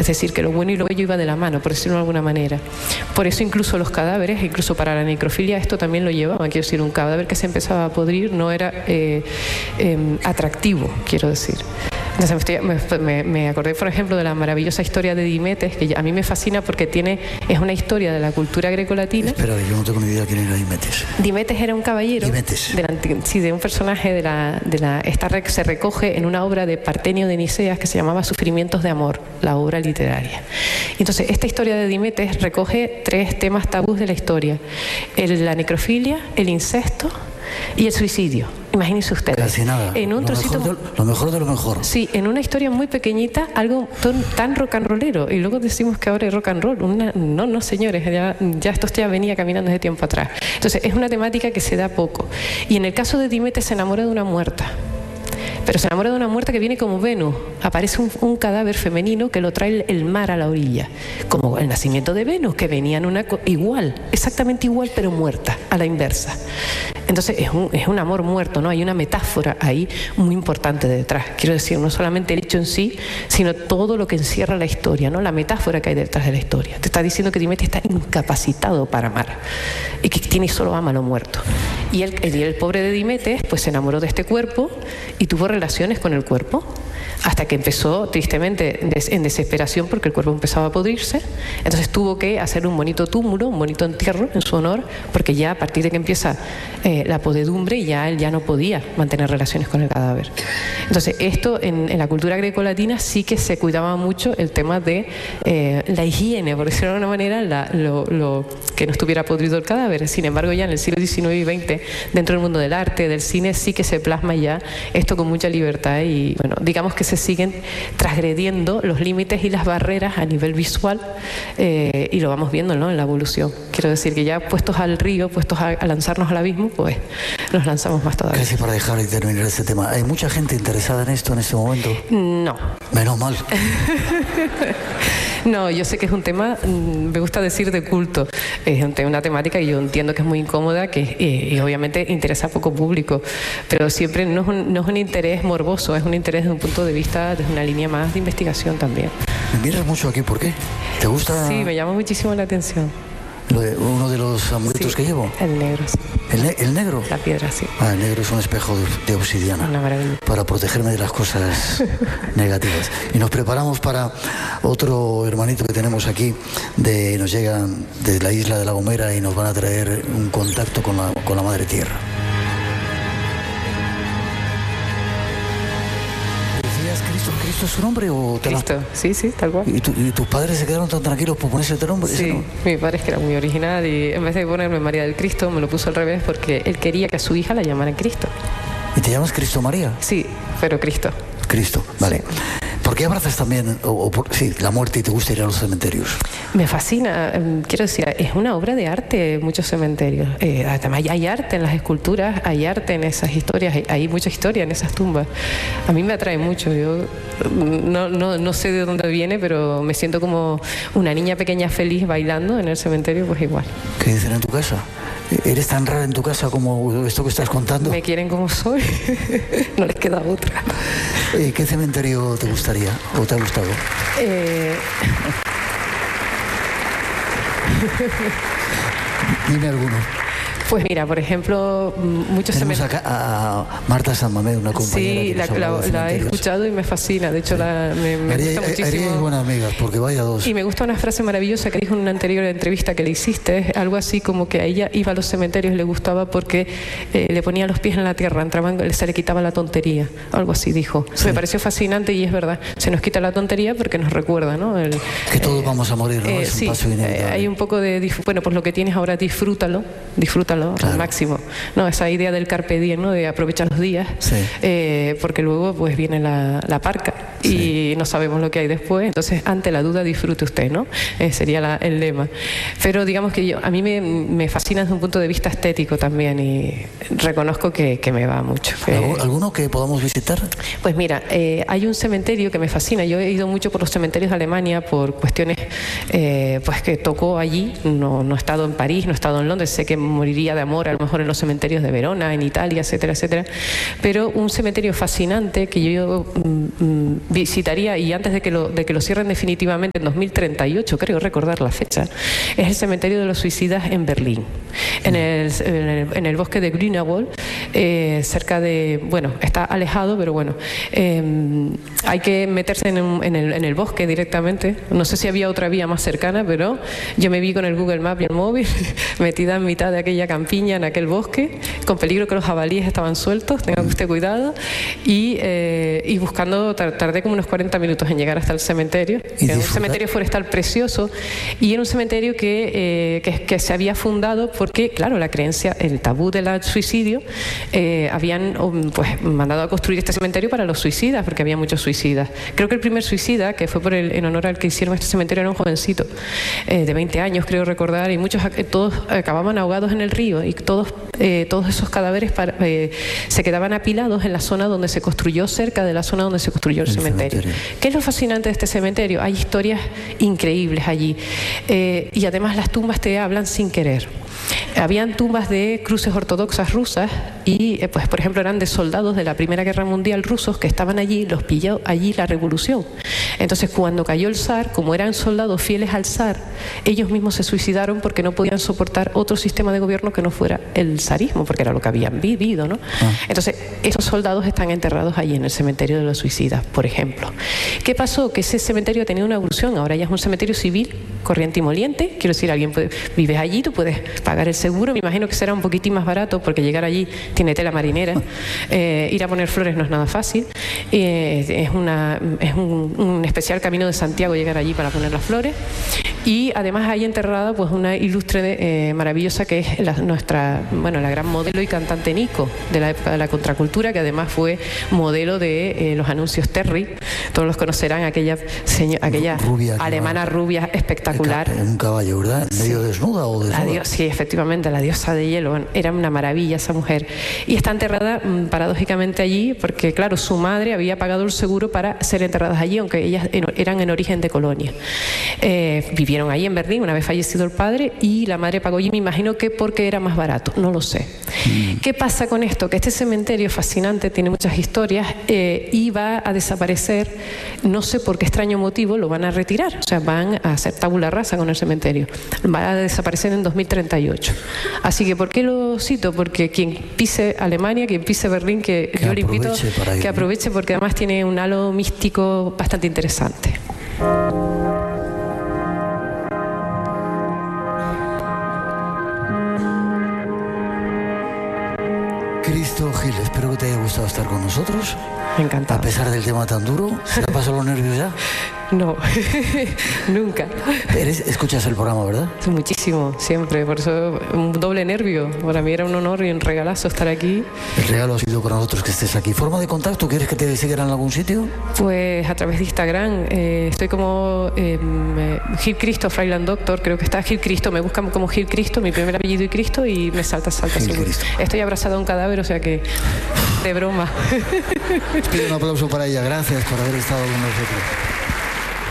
Es decir, que lo bueno y lo bello iba de la mano, por decirlo de alguna manera. Por eso incluso los cadáveres, incluso para la necrofilia, esto también lo llevaban. Quiero decir, un cadáver que se empezaba a podrir no era atractivo, quiero decir. Entonces me acordé, por ejemplo, de la maravillosa historia de Dimetes, que a mí me fascina porque es una historia de la cultura grecolatina. Espera, yo no tengo ni idea quién era Dimetes. Dimetes era un caballero. Dimetes. De un personaje esta se recoge en una obra de Partenio de Niceas que se llamaba Sufrimientos de Amor, la obra literaria. Entonces, esta historia de Dimetes recoge 3 temas tabús de la historia: la necrofilia, el incesto y el suicidio. Imagínense ustedes. Casi nada. En un trocito, lo mejor de lo mejor. Sí, en una historia muy pequeñita, algo tan rock and rollero. Y luego decimos que ahora es rock and roll. No, señores, ya esto ya venía caminando desde tiempo atrás. Entonces, es una temática que se da poco. Y en el caso de Dimetes se enamora de una muerta. Pero se enamora de una muerta que viene como Venus. Aparece un cadáver femenino que lo trae el mar a la orilla, como el nacimiento de Venus, que venía en exactamente igual, pero muerta, a la inversa. Entonces es un amor muerto, ¿no? Hay una metáfora ahí muy importante detrás. Quiero decir, no solamente el hecho en sí, sino todo lo que encierra la historia, ¿no? La metáfora que hay detrás de la historia. Te está diciendo que Dimetes está incapacitado para amar y que tiene y solo ama a lo muerto. Y el pobre de Dimetes pues se enamoró de este cuerpo y tuvo relaciones con el cuerpo, hasta que empezó tristemente en desesperación porque el cuerpo empezaba a podrirse. Entonces tuvo que hacer un bonito túmulo, un bonito entierro en su honor, porque ya a partir de que empieza la podedumbre ya él ya no podía mantener relaciones con el cadáver. Entonces esto en la cultura grecolatina sí que se cuidaba mucho el tema de la higiene, por decirlo de alguna manera, que no estuviera podrido el cadáver. Sin embargo, ya en el siglo XIX y XX, dentro del mundo del arte, del cine, sí que se plasma ya esto con mucha libertad y, bueno, digamos que se siguen transgrediendo los límites y las barreras a nivel visual y lo vamos viendo, ¿no?, en la evolución. Quiero decir que ya puestos al río, puestos a lanzarnos al abismo, pues nos lanzamos más todavía. Casi para dejar y terminar este tema, ¿hay mucha gente interesada en esto en este momento? No. Menos mal. No, yo sé que es un tema, me gusta decir, de culto. Es una temática que yo entiendo que es muy incómoda, y obviamente interesa a poco público, pero siempre no es un interés morboso, es un interés desde un punto de vista, desde una línea más de investigación también. Me miras mucho aquí, ¿por qué? ¿Te gusta? Sí, me llama muchísimo la atención. Uno de los amuletos que llevo. El negro, sí. ¿El negro? La piedra, sí. El negro es un espejo de obsidiana. Una maravilla. Para protegerme de las cosas negativas. Y nos preparamos para otro hermanito que tenemos aquí. Nos llegan de la isla de La Gomera y nos van a traer un contacto con la Madre Tierra. ¿Cristo es su nombre o Cristo? Sí, tal cual. ¿Y tus padres se quedaron tan tranquilos por ponerse este nombre? Sí, mi padre es que era muy original y en vez de ponerme María del Cristo me lo puso al revés porque él quería que a su hija la llamaran Cristo. ¿Y te llamas Cristo María? Sí, pero Cristo. Cristo, vale. Sí. ¿Por qué abrazas también la muerte y te gusta ir a los cementerios? Me fascina, quiero decir, es una obra de arte muchos cementerios. Además hay arte en las esculturas, hay arte en esas historias, hay mucha historia en esas tumbas. A mí me atrae mucho, yo no sé de dónde viene, pero me siento como una niña pequeña feliz bailando en el cementerio, pues igual. ¿Qué dicen en tu casa? ¿Eres tan rara en tu casa como esto que estás contando? Me quieren como soy, no les queda otra. ¿Qué cementerio te gustaría o te ha gustado? Dime alguno. Pues mira, por ejemplo, muchos cementerios. Tenemos acá a Marta San Mamé, una compañera. Sí, la he escuchado y me fascina. De hecho, me gusta muchísimo. Haríais buenas amigas, porque vaya dos. Y me gusta una frase maravillosa que dijo en una anterior entrevista que le hiciste, algo así como que a ella iba a los cementerios, le gustaba porque le ponía los pies en la tierra, se le quitaba la tontería. Algo así dijo. Sí. Me pareció fascinante y es verdad. Se nos quita la tontería porque nos recuerda, ¿no? Que todos vamos a morir, ¿no? Es sí, un paso inevitable. Hay un poco de, bueno, pues lo que tienes ahora, disfrútalo claro, al máximo, ¿no? Esa idea del carpe diem, ¿no? De aprovechar los días, sí. Porque luego pues viene la parca y no sabemos lo que hay después, entonces ante la duda disfrute usted, ¿no? Sería el lema. Pero digamos que a mí me fascina desde un punto de vista estético también y reconozco que me va mucho. ¿Alguno que podamos visitar? Pues mira, hay un cementerio que me fascina. Yo he ido mucho por los cementerios de Alemania por cuestiones pues que tocó allí. No he estado en París, no he estado en Londres, sé que moriría moriría de amor a lo mejor en los cementerios de Verona, en Italia, etcétera, etcétera. Pero un cementerio fascinante que yo visitaría, y antes de que lo cierren definitivamente en 2038, creo recordar la fecha, es el cementerio de los suicidas en Berlín, en el bosque de Grünewald, cerca de, bueno, está alejado, pero bueno, hay que meterse en el bosque directamente. No sé si había otra vía más cercana, pero yo me vi con el Google Maps y el móvil metida en mitad de aquella campiña, en aquel bosque, con peligro que los jabalíes estaban sueltos, tenga usted cuidado, y buscando, tardé como unos 40 minutos en llegar hasta el cementerio, que era un cementerio forestal precioso, y era un cementerio que se había fundado porque, claro, la creencia, el tabú del suicidio, habían pues mandado a construir este cementerio para los suicidas, porque había muchos suicidas. Creo que el primer suicida, que fue en honor al que hicieron este cementerio, era un jovencito de 20 años, creo recordar, y todos acababan ahogados en el río, y todos esos cadáveres se quedaban apilados en la zona donde se construyó, cerca de la zona donde se construyó el cementerio. ¿Qué es lo fascinante de este cementerio? Hay historias increíbles allí, y además las tumbas te hablan sin querer. Habían tumbas de cruces ortodoxas rusas y, pues, por ejemplo, eran de soldados de la Primera Guerra Mundial rusos que estaban allí, los pilló allí la revolución. Entonces, cuando cayó el zar, como eran soldados fieles al zar, ellos mismos se suicidaron porque no podían soportar otro sistema de gobierno que no fuera el zarismo, porque era lo que habían vivido, ¿no? Entonces, esos soldados están enterrados allí en el cementerio de los suicidas, por ejemplo. ¿Qué pasó? Que ese cementerio tenía una evolución, ahora ya es un cementerio civil, corriente y moliente. Quiero decir, vives allí, tú puedes pagar el seguro, me imagino que será un poquitín más barato porque llegar allí tiene tela marinera, ir a poner flores no es nada fácil, es un especial camino de Santiago llegar allí para poner las flores, y además hay enterrada pues una ilustre maravillosa que es la gran modelo y cantante Nico de la época de la contracultura, que además fue modelo de los anuncios Terry, todos los conocerán, aquella rubia, alemana rubia espectacular, un caballo, ¿verdad? ¿Medio desnuda o desnuda? Sí, efectivamente, la diosa de hielo. Bueno, era una maravilla esa mujer, y está enterrada paradójicamente allí porque, claro, su madre había pagado el seguro para ser enterradas allí, aunque ellas eran en origen de Colonia. Vivieron ahí en Berlín una vez fallecido el padre, y la madre pagó allí, me imagino que porque era más barato, no lo sé. ¿Qué pasa con esto? Que este cementerio fascinante tiene muchas historias, y va a desaparecer, no sé por qué extraño motivo, lo van a retirar, o sea, van a hacer tabula rasa con el cementerio, va a desaparecer en 2038. Así que, ¿por qué lo cito? Porque quien pise Alemania, quien pise Berlín, que yo le invito que aproveche, porque además tiene un halo místico bastante interesante. Cristo Gil, espero que te haya gustado estar con nosotros. Encantado. A pesar del tema tan duro, ¿se te pasó los nervios ya? No, nunca. Escuchas el programa, ¿verdad? Muchísimo, siempre. Por eso un doble nervio. Para mí era un honor y un regalazo estar aquí. El regalo ha sido para nosotros que estés aquí. ¿Forma de contacto? ¿Quieres que te sigan en algún sitio? Pues a través de Instagram. Estoy como Gil Cristo, Freiland Doctor. Creo que está Gil Cristo. Me buscan como Gil Cristo, mi primer apellido y Cristo, y me salta seguro. Estoy abrazada a un cadáver, o sea que de broma. Pido un aplauso para ella. Gracias por haber estado con nosotros.